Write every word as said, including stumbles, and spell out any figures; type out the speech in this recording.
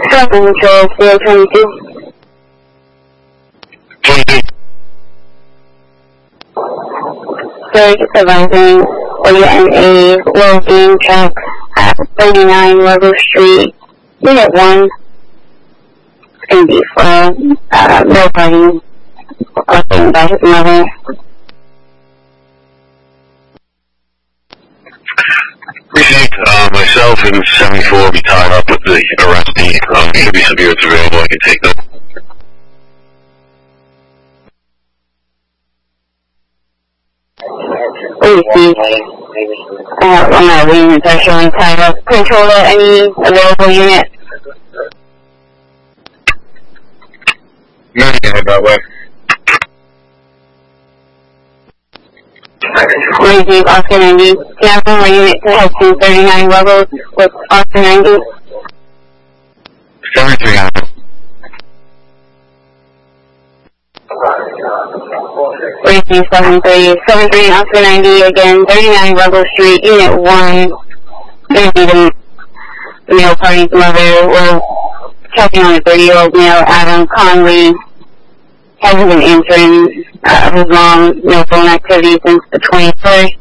Control zero twenty-two. twenty-two. Sorry, just advising, or you end a low gain truck at thirty-nine Logo Street, Unit one. It's going to be for uh, no party, requesting by his mother. Received, uh, myself and seventy-four will be tied up with the arrestee. Um, there should be some units available. I can take them. Received. Uh, I'm not reading the pressure on tied up. Controller, any available unit? No, you head that way. Receive Oscar ninety. Can I have one more unit to head to thirty-nine levels with Oscar ninety? seventy-three on it. Receive seventy-three. seventy-three Oscar ninety again, thirty-nine Rebel Street, Unit one. Gonna be the male party's mother. We're checking on a thirty-year-old male, Adam Conley. Hasn't been answering uh, his mom, no phone activity since the twenty-first.